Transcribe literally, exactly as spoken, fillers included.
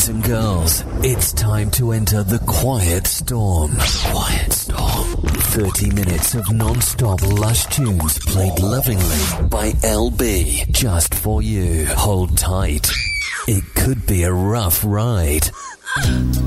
Boys and girls, it's time to enter the Quiet Storm. Quiet Storm. thirty minutes of non-stop lush tunes played lovingly by L B. Just for you. Hold tight. It could be a rough ride.